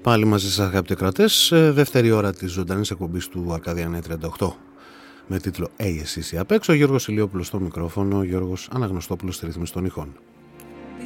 Πάλι μαζί σας αγαπητοί κρατές, δεύτερη ώρα της ζωντανής εκπομπής του Αρκαδία Νέα 38 με τίτλο «Εσείς ή απ' έξω». Γιώργος Ηλιόπουλος στο μικρόφωνο, Γιώργος Αναγνωστόπουλος στη ρύθμιση των ήχων.